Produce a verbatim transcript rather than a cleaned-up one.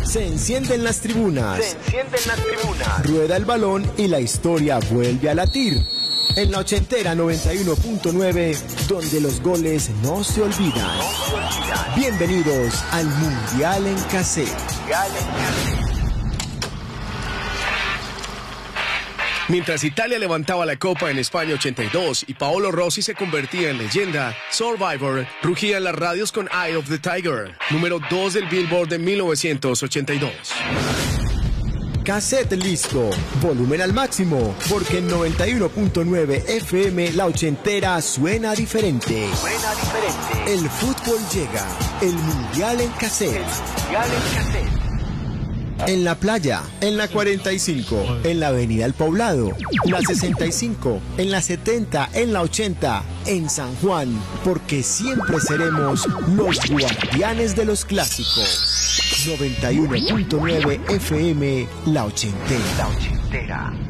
Se encienden las tribunas. Se encienden las tribunas. Rueda el balón y la historia vuelve a latir. En la ochentera noventa y uno punto nueve, donde los goles no se olvidan. No se olvidan. Bienvenidos al Mundial en Cassette. Mundial en Cassette. Mientras Italia levantaba la copa en España ochenta y dos y Paolo Rossi se convertía en leyenda, Survivor rugía en las radios con Eye of the Tiger, número dos del Billboard de mil novecientos ochenta y dos. Cassette listo, volumen al máximo, porque en noventa y uno punto nueve F M la ochentera suena diferente. Suena diferente. El fútbol llega, el Mundial en Cassette. El Mundial en Cassette. En la playa, en la cuarenta y cinco, en la avenida El Poblado, la sesenta y cinco, en la setenta, en la ochenta, en San Juan, porque siempre seremos los guardianes de los clásicos. noventa y uno punto nueve F M, la ochentera. La ochentera.